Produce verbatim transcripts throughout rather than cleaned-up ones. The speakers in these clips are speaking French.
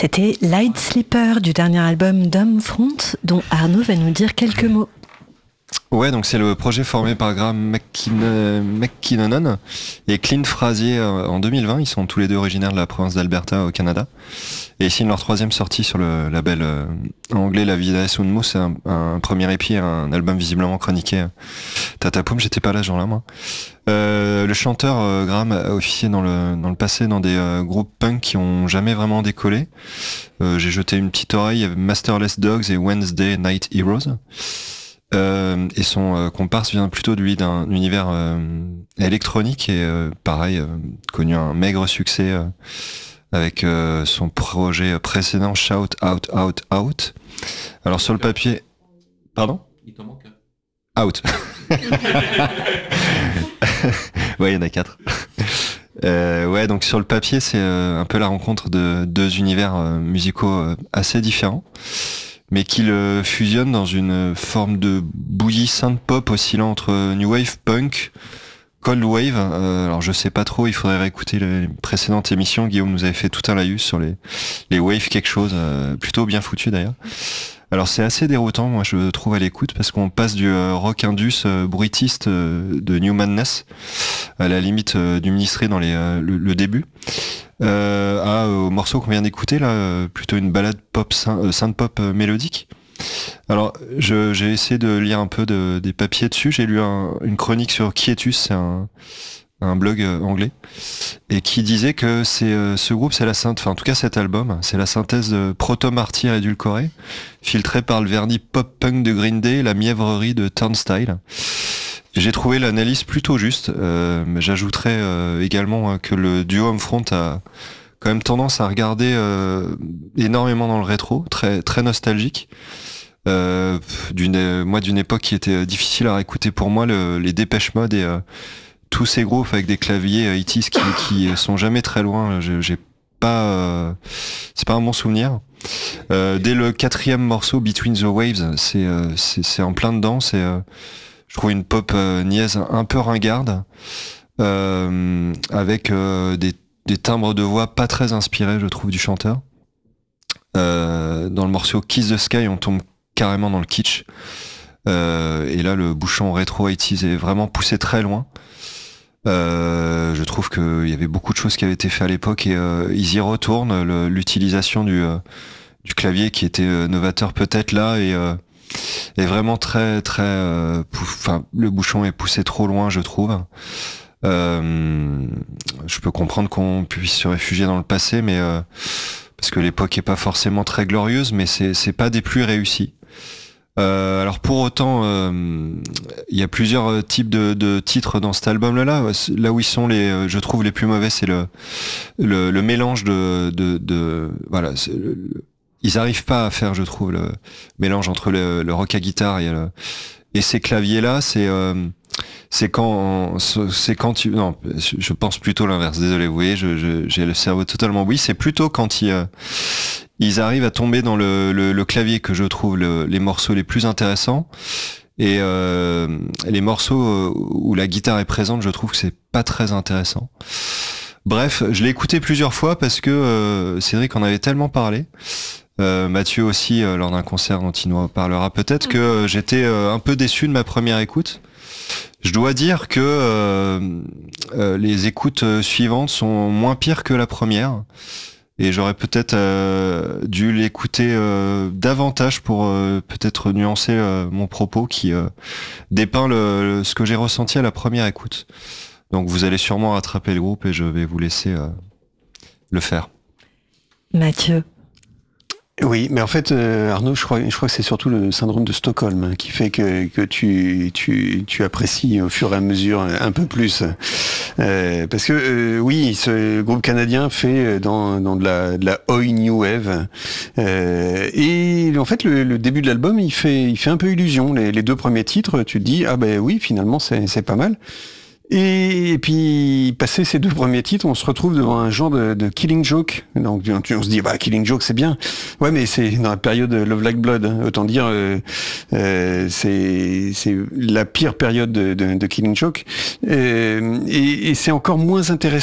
C'était Light Sleeper du dernier album d'Homefront dont Arnaud va nous dire quelques mots. Ouais, donc c'est le projet formé par Graham McKin- McKinnon et Clint Frazier en deux mille vingt. Ils sont tous les deux originaires de la province d'Alberta au Canada. Et ils signent leur troisième sortie sur le label euh, anglais La Vida es un Mousse. C'est un, un premier épi, un album visiblement chroniqué. Tatapoum, j'étais pas là ce jour-là, moi. Euh, le chanteur euh, Graham a officié dans le, dans le passé dans des euh, groupes punk qui ont jamais vraiment décollé. Euh, j'ai jeté une petite oreille, il y avait Masterless Dogs et Wednesday Night Heroes. Euh, et son euh, comparse vient plutôt de lui d'un univers euh, électronique et euh, pareil euh, connu un maigre succès euh, avec euh, son projet précédent Shout Out Out Out. Alors sur le papier, pardon ? Il t'en manque un. Out. Ouais, il y en a quatre. Euh, ouais, donc sur le papier, c'est euh, un peu la rencontre de deux univers euh, musicaux euh, assez différents, mais qui le fusionnent dans une forme de bouillie synth-pop oscillant entre new wave, punk, cold wave. Euh, alors je sais pas trop, il faudrait réécouter les précédentes émissions. Guillaume nous avait fait tout un laïus sur les les waves quelque chose, euh, plutôt bien foutu d'ailleurs. Alors c'est assez déroutant, moi je trouve à l'écoute, parce qu'on passe du euh, rock indus euh, bruitiste euh, de New Madness, à la limite euh, du ministré dans les, euh, le, le début, euh, à, au morceau qu'on vient d'écouter là, euh, plutôt une balade pop euh, synth-pop euh, mélodique. Alors je, j'ai essayé de lire un peu de, des papiers dessus, j'ai lu un, une chronique sur Quietus, c'est un un blog euh, anglais, et qui disait que c'est euh, ce groupe, c'est la synth, enfin en tout cas cet album, c'est la synthèse de Proto-Martyr édulcoré, filtré par le vernis pop-punk de Green Day, la mièvrerie de Turnstile. J'ai trouvé l'analyse plutôt juste, euh, mais j'ajouterais euh, également euh, que le duo Homefront a quand même tendance à regarder euh, énormément dans le rétro, très très nostalgique. Euh, d'une, moi d'une époque qui était difficile à réécouter pour moi, le, les Dépêche Mode et euh, tous ces groupes avec des claviers eighties qui, qui sont jamais très loin, j'ai, j'ai pas, euh, c'est pas un bon souvenir. Euh, dès le quatrième morceau, Between the Waves, c'est, euh, c'est, c'est en plein dedans, c'est, euh, je trouve une pop euh, niaise un peu ringarde, euh, avec euh, des, des timbres de voix pas très inspirés, je trouve, du chanteur. Euh, dans le morceau Kiss the Sky, on tombe carrément dans le kitsch. Euh, et là, le bouchon rétro eighties est vraiment poussé très loin. Euh, je trouve qu'il y avait beaucoup de choses qui avaient été faites à l'époque et euh, ils y retournent. Le, l'utilisation du, euh, du clavier qui était euh, novateur peut-être là et euh, est vraiment très très. Enfin, euh, le bouchon est poussé trop loin, je trouve. Euh, je peux comprendre qu'on puisse se réfugier dans le passé, mais euh, parce que l'époque est pas forcément très glorieuse, mais c'est c'est pas des plus réussis. Euh, alors pour autant, il euh, y a plusieurs types de, de titres dans cet album-là. Là où ils sont les, je trouve les plus mauvais, c'est le le, le mélange de, de, de voilà. C'est le, ils arrivent pas à faire, je trouve, le mélange entre le, le rock à guitare et, le, et ces claviers-là. C'est euh, c'est quand c'est quand tu non, je pense plutôt l'inverse. Désolé, vous voyez, je, je, j'ai le cerveau totalement oui. C'est plutôt quand il ils arrivent à tomber dans le, le, le clavier que je trouve le, les morceaux les plus intéressants et euh, les morceaux où la guitare est présente, je trouve que c'est pas très intéressant. Bref, je l'ai écouté plusieurs fois parce que euh, Cédric en avait tellement parlé, euh, Mathieu aussi euh, lors d'un concert dont il nous parlera peut-être, que euh, j'étais euh, un peu déçu de ma première écoute. Je dois dire que euh, euh, les écoutes suivantes sont moins pires que la première. Et j'aurais peut-être euh, dû l'écouter euh, davantage pour euh, peut-être nuancer euh, mon propos qui euh, dépeint le, le, ce que j'ai ressenti à la première écoute. Donc vous allez sûrement rattraper le groupe et je vais vous laisser euh, le faire. Mathieu. Oui, mais en fait, euh, Arnaud, je crois, je crois que c'est surtout le syndrome de Stockholm hein, qui fait que, que tu, tu, tu apprécies au fur et à mesure un peu plus. Euh, parce que euh, oui, ce groupe canadien fait dans, dans de la, de la oi new wave. Euh, et en fait, le, le début de l'album, il fait, il fait un peu illusion. Les, les deux premiers titres, tu te dis ah ben oui, finalement c'est, c'est pas mal. Et, et puis, passé ces deux premiers titres, on se retrouve devant un genre de, de Killing Joke. Donc, on se dit, bah, Killing Joke, c'est bien. Ouais, mais c'est dans la période Love Like Blood. Hein. Autant dire, euh, euh, c'est, c'est la pire période de, de, de Killing Joke. Euh, et, et c'est encore moins intéressant.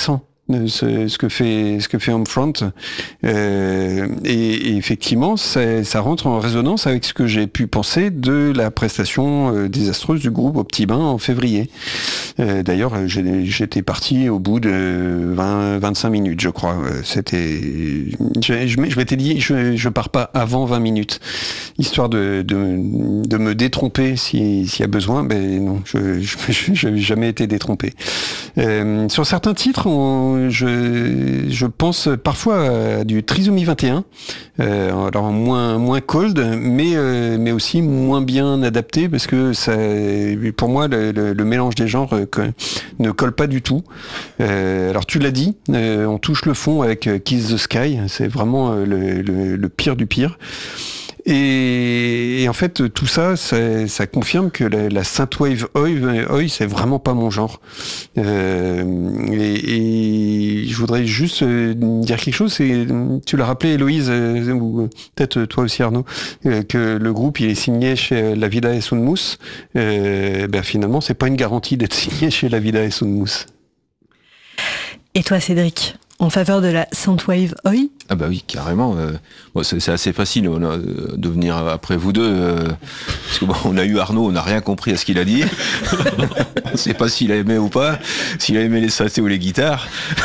ce, ce que fait ce que fait Homefront, euh, et, et effectivement, ça, ça rentre en résonance avec ce que j'ai pu penser de la prestation euh, désastreuse du groupe Au Petit Bain en février. Euh, d'ailleurs, j'ai, j'étais parti au bout de vingt à vingt-cinq minutes, je crois. C'était, je, je, je m'étais dit, je, je pars pas avant vingt minutes, histoire de, de, de me détromper si, s'il y a besoin. Ben non, je, je, je n'ai jamais été détrompé. Euh, sur certains titres, on, je, je pense parfois à du Trisomie vingt et un, euh, alors moins moins cold, mais euh, mais aussi moins bien adapté, parce que ça, pour moi, le, le, le mélange des genres euh, que, ne colle pas du tout. Euh, alors tu l'as dit, euh, on touche le fond avec euh, Kiss the Sky, c'est vraiment euh, le, le, le pire du pire. Et, et en fait, tout ça, ça, ça confirme que la, la synthwave Oi, Oi, c'est vraiment pas mon genre. Euh, et, et je voudrais juste dire quelque chose. C'est, tu l'as rappelé, Héloïse, ou peut-être toi aussi, Arnaud, que le groupe il est signé chez La Vida et Soundmousse. Euh, ben finalement, c'est pas une garantie d'être signé chez La Vida et Soundmousse. Et toi, Cédric, en faveur de la synthwave Oi? Ah bah oui, carrément. Euh, bon, c'est, c'est assez facile on a, de venir après vous deux. Euh, parce que bon, on a eu Arnaud, on n'a rien compris à ce qu'il a dit. On ne sait pas s'il a aimé ou pas, s'il a aimé les synthés ou les guitares.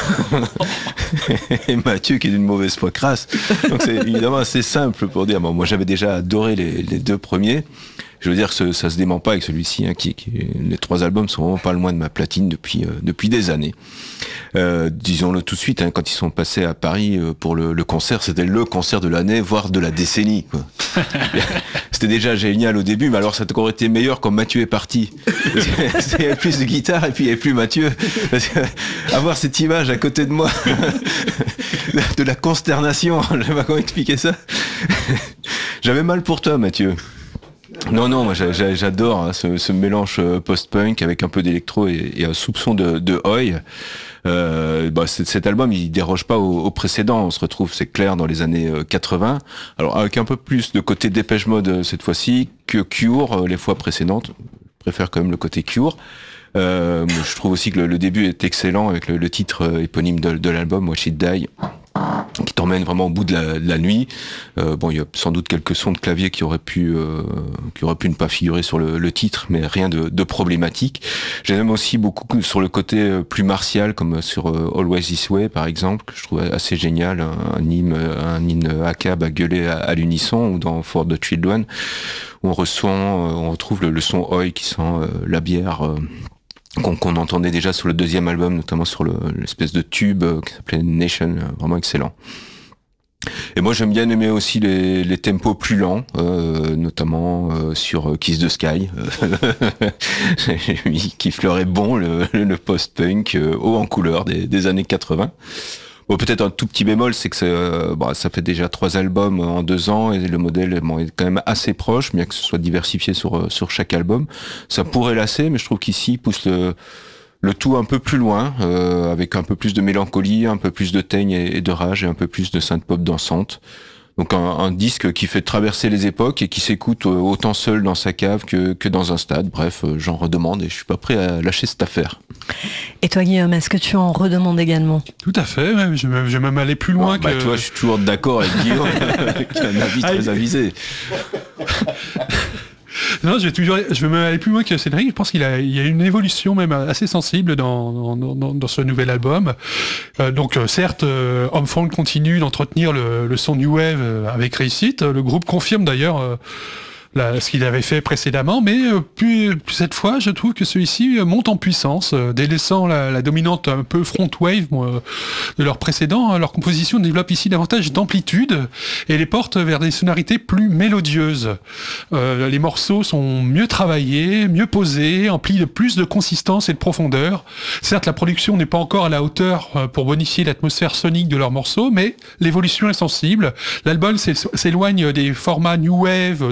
Et Mathieu qui est d'une mauvaise foi crasse. Donc c'est évidemment assez simple pour dire. Bon, moi j'avais déjà adoré les, les deux premiers. Je veux dire que ça se dément pas avec celui-ci, hein, qui, qui, les trois albums sont vraiment pas loin de ma platine depuis, euh, depuis des années. Euh, disons-le tout de suite, hein, quand ils sont passés à Paris euh, pour le, le concert, c'était le concert de l'année, voire de la décennie, quoi. C'était déjà génial au début, mais alors ça a encore été meilleur quand Mathieu est parti. Il y avait plus de guitare et puis il n'y avait plus Mathieu. Parce que, avoir cette image à côté de moi, de la consternation, je ne sais pas comment expliquer ça. J'avais mal pour toi, Mathieu. Non, non, moi j'adore hein, ce, ce mélange post-punk avec un peu d'électro et, et un soupçon de, de Oi. Euh, bah, cet album, il déroge pas au, au précédent. On se retrouve, c'est clair, dans les années quatre-vingts. Alors avec un peu plus de côté Dépêche Mode cette fois-ci que Cure les fois précédentes. Je préfère quand même le côté Cure. Euh, je trouve aussi que le, le début est excellent avec le, le titre éponyme de, de l'album, Watch It Die, qui t'emmène vraiment au bout de la, de la nuit. Euh, bon, il y a sans doute quelques sons de clavier qui auraient pu, euh, qui auraient pu ne pas figurer sur le, le titre, mais rien de, de problématique. J'aime aussi beaucoup sur le côté plus martial, comme sur euh, Always This Way, par exemple, que je trouve assez génial, un, un hymne, un hymne A C A B à gueuler à, à l'unisson, ou dans For the Children, où on ressent, euh, on retrouve le, le son Oi qui sent euh, la bière. Euh, Qu'on, qu'on entendait déjà sur le deuxième album, notamment sur le, l'espèce de tube euh, qui s'appelait Nation, euh, vraiment excellent. Et moi j'aime bien aimer aussi les, les tempos plus lents, euh, notamment euh, sur Kiss the Sky, qui fleurait bon le, le post-punk euh, haut en couleur des, des années quatre-vingts. Bon, peut-être un tout petit bémol, c'est que c'est, euh, bah, ça fait déjà trois albums en deux ans et le modèle bon, est quand même assez proche, bien que ce soit diversifié sur sur chaque album. Ça pourrait lasser, mais je trouve qu'ici il pousse le le tout un peu plus loin, euh, avec un peu plus de mélancolie, un peu plus de teigne et, et de rage et un peu plus de synth-pop dansante. Donc un, un disque qui fait traverser les époques et qui s'écoute autant seul dans sa cave que, que dans un stade. Bref, j'en redemande et je suis pas prêt à lâcher cette affaire. Et toi, Guillaume, est-ce que tu en redemandes également ? Tout à fait, même. Je vais même aller plus loin bah, que... Toi, je suis toujours d'accord avec Guillaume, qui a un avis très avisé. Non, je vais toujours, je vais même aller plus loin que Cédric. Je pense qu'il a, il y a une évolution même assez sensible dans, dans, dans, dans ce nouvel album. Euh, donc, euh, certes, euh, Homefront continue d'entretenir le, le son New Wave euh, avec réussite. Le groupe confirme d'ailleurs euh, la, ce qu'il avait fait précédemment, mais euh, plus, plus cette fois, je trouve que celui-ci monte en puissance, euh, délaissant la, la dominante un peu front wave euh, de leur précédent. Leur composition développe ici davantage d'amplitude et les porte vers des sonorités plus mélodieuses. Euh, les morceaux sont mieux travaillés, mieux posés, emplis de plus de consistance et de profondeur. Certes, la production n'est pas encore à la hauteur euh, pour bonifier l'atmosphère sonique de leurs morceaux, mais l'évolution est sensible. L'album s'éloigne des formats new wave trop convenus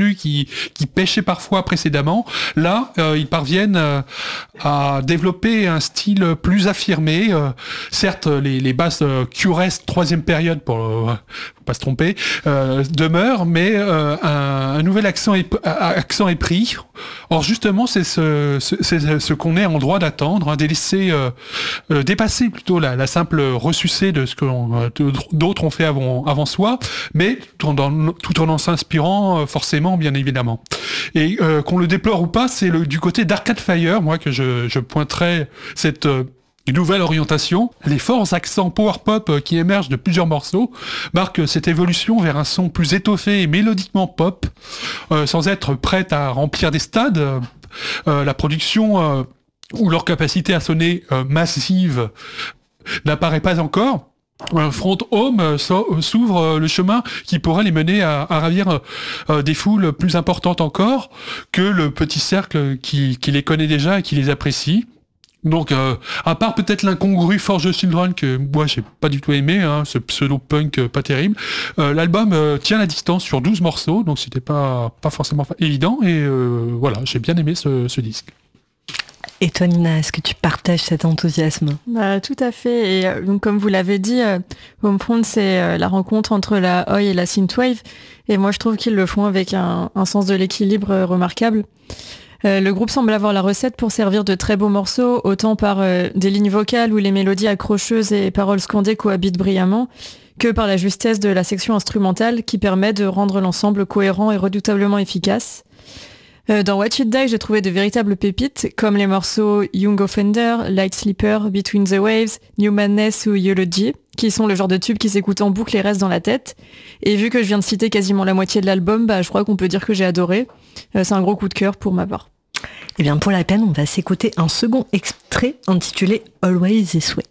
contenu qui, qui pêchait parfois précédemment. Là, euh, ils parviennent euh, à développer un style plus affirmé. Euh, certes, les, les basses euh, Q R S troisième période, pour euh, faut pas se tromper, euh, demeurent, mais euh, un, un nouvel accent est, accent est pris. Or justement, c'est ce, ce, c'est ce qu'on est en droit d'attendre, hein, délaisser, euh, euh, dépasser plutôt la, la simple ressucée de ce que euh, d'autres ont fait avant, avant soi, mais tout en, tout en en s'inspirant euh, forcément, bien évidemment. Et euh, qu'on le déplore ou pas, c'est le, du côté d'Arcade Fire, moi, que je, je pointerais cette euh, nouvelle orientation. Les forts accents power pop qui émergent de plusieurs morceaux marquent cette évolution vers un son plus étoffé et mélodiquement pop, euh, sans être prête à remplir des stades. Euh, la production euh, ou leur capacité à sonner euh, massive n'apparaît pas encore. Un front home euh, s'ouvre euh, le chemin qui pourrait les mener à, à ravir euh, des foules plus importantes encore que le petit cercle qui, qui les connaît déjà et qui les apprécie. Donc, euh, à part peut-être l'incongru Forge Children que moi j'ai pas du tout aimé, hein, ce pseudo-punk euh, pas terrible, euh, l'album euh, tient la distance sur douze morceaux, donc c'était pas, pas forcément évident, et euh, voilà, j'ai bien aimé ce, ce disque. Et toi, Nina, est-ce que tu partages cet enthousiasme ? Bah, tout à fait. Et euh, donc, comme vous l'avez dit, euh, Homefront, c'est euh, la rencontre entre la Oi et la Synthwave. Et moi, je trouve qu'ils le font avec un, un sens de l'équilibre euh, remarquable. Euh, le groupe semble avoir la recette pour servir de très beaux morceaux, autant par euh, des lignes vocales où les mélodies accrocheuses et paroles scandées cohabitent brillamment, que par la justesse de la section instrumentale qui permet de rendre l'ensemble cohérent et redoutablement efficace. Euh, dans Watch It Die, j'ai trouvé de véritables pépites, comme les morceaux Young Offender, Light Sleeper, Between the Waves, New Madness ou Eulogy, qui sont le genre de tubes qui s'écoutent en boucle et restent dans la tête. Et vu que je viens de citer quasiment la moitié de l'album, bah, je crois qu'on peut dire que j'ai adoré. Euh, c'est un gros coup de cœur pour ma part. Eh bien, pour la peine, on va s'écouter un second extrait intitulé Always This Way.